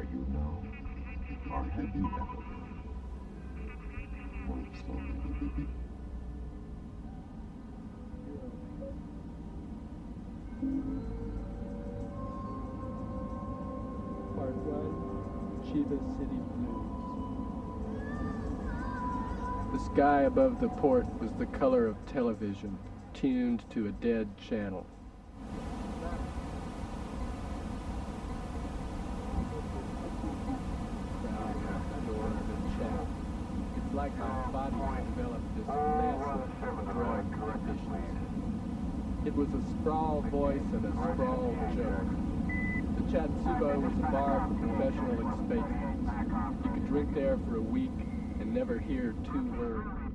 you know, or have you ever been? Think slowly. Part 1, Chiba City Blues. The sky above the port was the color of television, tuned to a dead channel. It's like my body developed this massive drug deficiency. It was a sprawl voice and a sprawl joke. The Chatsubo was a bar for professional expatriates. You could drink there for a week and never hear 2 words.